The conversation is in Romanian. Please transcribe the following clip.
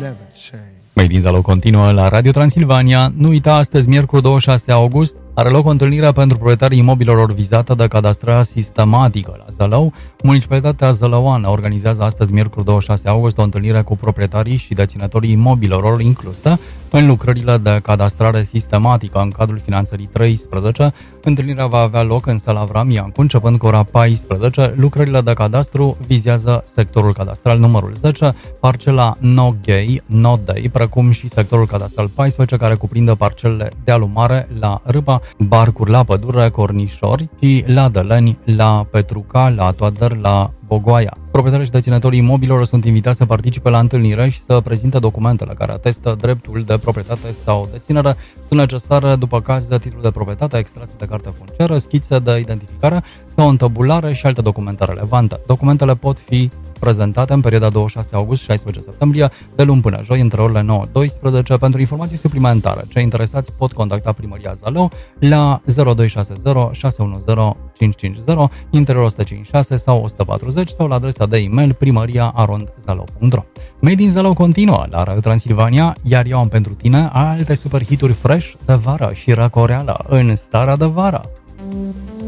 Made in Zalău continuă la Radio Transilvania. Nu uita, astăzi, miercuri 26 august, are loc o întâlnire pentru proprietarii imobilelor vizate de cadastrarea sistematică la Zalău. Municipalitatea zălăuană organizează astăzi, miercuri 26 august, o întâlnire cu proprietarii și deținătorii imobilelor incluse în lucrările de cadastrare sistematică în cadrul finanțării 13. Întâlnirea va avea loc în sala Avram Iancu, începând cu ora 14. Lucrările de cadastru vizează sectorul cadastral numărul 10, parcela Noghei, Nodei, precum și sectorul cadastral 14, care cuprinde parcelele de alumare la Râpa, Barcuri la Pădure, Cornișori și la Dăleni, la Petruca, la Toader, la Bogoaia. Proprietarii și deținătorii imobilelor sunt invitați să participe la întâlnire și să prezinte documentele care atestă dreptul de proprietate sau deținere. Sunt necesare, după caz, titlul de proprietate, extrase de carte funciară, schițe de identificare sau întabulare și alte documente relevante. Documentele pot fi prezentate în perioada 26 august-16 septembrie, de luni până joi, între orele 9-12. Pentru informații suplimentare, cei interesați pot contacta Primăria Zalău la 0260 610 550, interiorul 156 sau 140 sau la adresa de e-mail primaria@zalău.ro. Made in Zalău continuă la Radio Transilvania, iar eu am pentru tine alte super hituri fresh de vară și răcoreală în starea de vară.